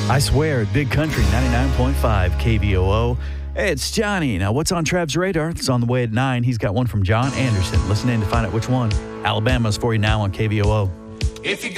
I swear, Big Country 99.5 KVOO. Hey, it's Johnny. Now, what's on Trav's radar? It's on the way at 9. He's got one from John Anderson. Listen in to find out which one. Alabama's for you now on KVOO. If you